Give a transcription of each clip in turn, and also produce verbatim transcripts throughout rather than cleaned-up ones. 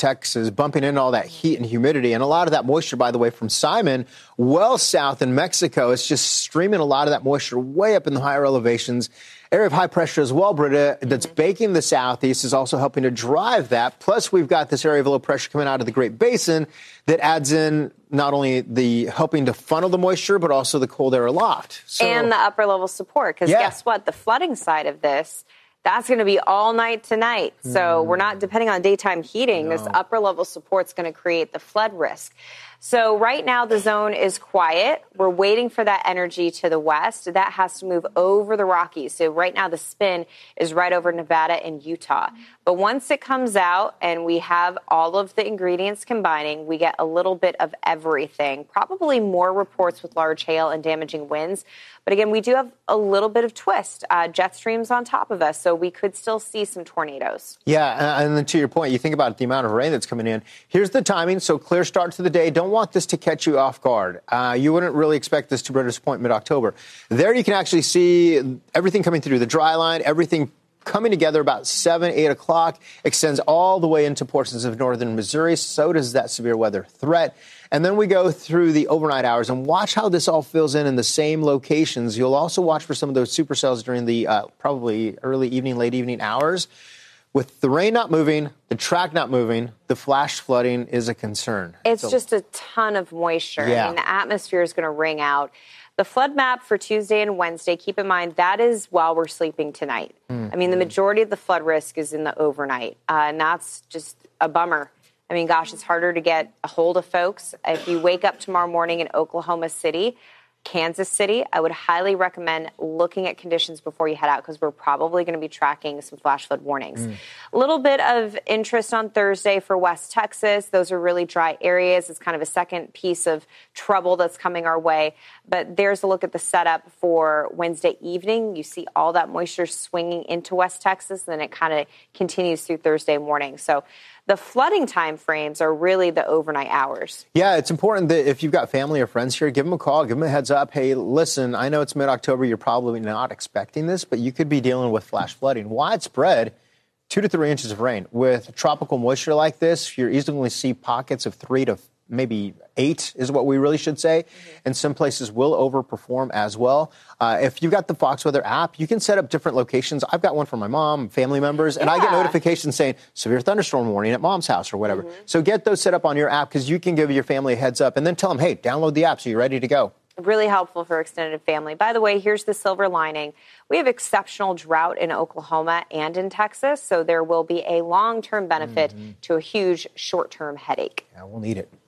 Texas, bumping into all that heat and humidity. And a lot of that moisture, by the way, from Simon, well south in Mexico, it's just streaming a lot of that moisture way up in the higher elevations. Area of high pressure as well, Britta, that's baking the southeast is also helping to drive that. Plus, we've got this area of low pressure coming out of the Great Basin that adds in not only the helping to funnel the moisture, but also the cold air aloft. So, and the upper level support, because yeah. guess what? The flooding side of this, that's going to be all night tonight. So mm. we're not depending on daytime heating. No. This upper level support is going to create the flood risk. So right now the zone is quiet. We're waiting for that energy to the west. That has to move over the Rockies. So right now the spin is right over Nevada and Utah. But once it comes out and we have all of the ingredients combining, we get a little bit of everything. Probably more reports with large hail and damaging winds. But again, we do have a little bit of twist. Uh, jet streams on top of us, so we could still see some tornadoes. Yeah, and then to your point, you think about the amount of rain that's coming in. Here's the timing, so clear start to the day. Don't want this to catch you off guard. Uh, you wouldn't really expect this to Britta's point mid-October. There you can actually see everything coming through the dry line, everything coming together about seven, eight o'clock, extends all the way into portions of northern Missouri. So does that severe weather threat. And then we go through the overnight hours and watch how this all fills in in the same locations. You'll also watch for some of those supercells during the uh, probably early evening, late evening hours. With the rain not moving, the track not moving, the flash flooding is a concern. It's so, just a ton of moisture. Yeah. I mean, the atmosphere is going to ring out. The flood map for Tuesday and Wednesday, keep in mind, that is while we're sleeping tonight. Mm. I mean, the majority of the flood risk is in the overnight, uh, and that's just a bummer. I mean, gosh, it's harder to get a hold of folks. If you wake up tomorrow morning in Oklahoma City, Kansas City, I would highly recommend looking at conditions before you head out because we're probably going to be tracking some flash flood warnings. Mm. A little bit of interest on Thursday for West Texas. Those are really dry areas. It's kind of a second piece of trouble that's coming our way. But there's a look at the setup for Wednesday evening. You see all that moisture swinging into West Texas, and then it kind of continues through Thursday morning. So the flooding time frames are really the overnight hours. Yeah, it's important that if you've got family or friends here, give them a call, give them a heads up. Hey, listen, I know it's mid-October. You're probably not expecting this, but you could be dealing with flash flooding. Widespread, two to three inches of rain. With tropical moisture like this, you're easily going to see pockets of three to maybe eight is what we really should say. Mm-hmm. And some places will overperform as well. Uh, if you've got the Fox Weather app, you can set up different locations. I've got one for my mom, family members, and yeah. I get notifications saying severe thunderstorm warning at mom's house or whatever. Mm-hmm. So get those set up on your app because you can give your family a heads up and then tell them, hey, download the app so you're ready to go. Really helpful for extended family. By the way, here's the silver lining. We have exceptional drought in Oklahoma and in Texas, so there will be a long-term benefit mm-hmm. to a huge short-term headache. Yeah, we'll need it.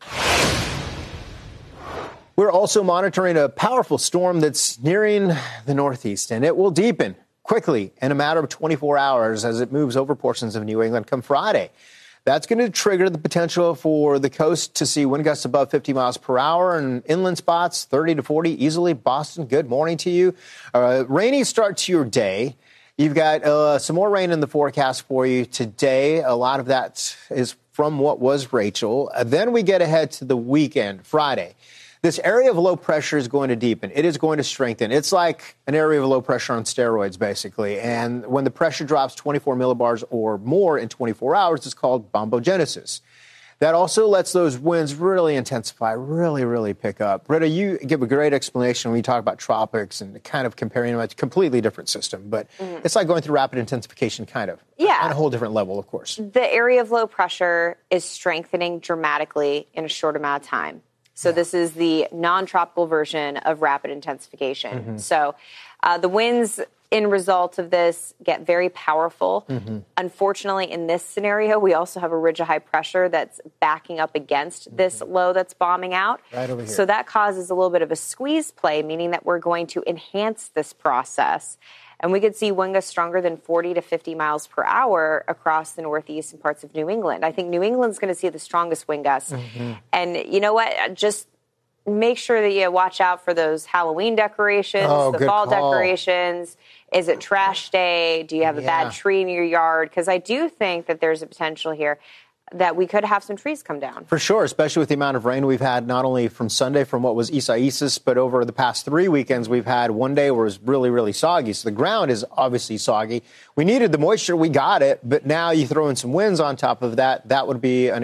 We're also monitoring a powerful storm that's nearing the Northeast, and it will deepen quickly in a matter of twenty-four hours as it moves over portions of New England come Friday. That's going to trigger the potential for the coast to see wind gusts above fifty miles per hour and inland spots thirty to forty easily. Boston, good morning to you. Uh, rainy start to your day. You've got uh, some more rain in the forecast for you today. A lot of that is from what was Rachel. Uh, then we get ahead to the weekend, Friday. This area of low pressure is going to deepen. It is going to strengthen. It's like an area of low pressure on steroids, basically. And when the pressure drops twenty-four millibars or more in twenty-four hours, it's called bombogenesis. That also lets those winds really intensify, really, really pick up. Britta, you give a great explanation when you talk about tropics and kind of comparing them. It's a completely different system, but mm-hmm. it's like going through rapid intensification, kind of. Yeah. On a whole different level, of course. The area of low pressure is strengthening dramatically in a short amount of time. So yeah. This is the non-tropical version of rapid intensification. Mm-hmm. So uh, the winds in result of this get very powerful. Mm-hmm. Unfortunately, in this scenario, we also have a ridge of high pressure that's backing up against mm-hmm. this low that's bombing out. Right over here. So that causes a little bit of a squeeze play, meaning that we're going to enhance this process. And we could see wind gusts stronger than forty to fifty miles per hour across the Northeast and parts of New England. I think New England's going to see the strongest wind gusts. Mm-hmm. And you know what? Just make sure that you watch out for those Halloween decorations, oh, the fall call. decorations. Is it trash day? Do you have a yeah. bad tree in your yard? Because I do think that there's a potential here that we could have some trees come down. For sure, especially with the amount of rain we've had, not only from Sunday from what was Isaias, but over the past three weekends we've had one day where it was really, really soggy. So the ground is obviously soggy. We needed the moisture, we got it, but now you throw in some winds on top of that, that would be an